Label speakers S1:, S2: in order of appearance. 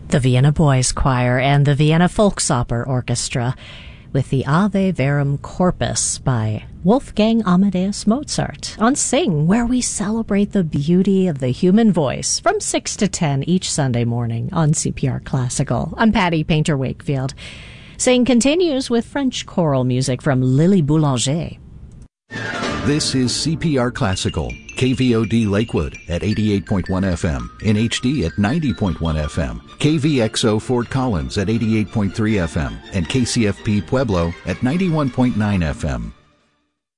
S1: The Vienna Boys Choir and the Vienna Volksoper Orchestra with the Ave Verum Corpus by Wolfgang Amadeus Mozart on Sing, where we celebrate the beauty of the human voice from 6 to 10 each Sunday morning on CPR Classical. I'm Patty Painter Wakefield. Sing continues with French choral music from Lily Boulanger.
S2: This is CPR Classical, KVOD Lakewood at 88.1 FM, in HD at 90.1 FM, KVXO Fort Collins at 88.3 FM, and KCFP Pueblo at 91.9 FM.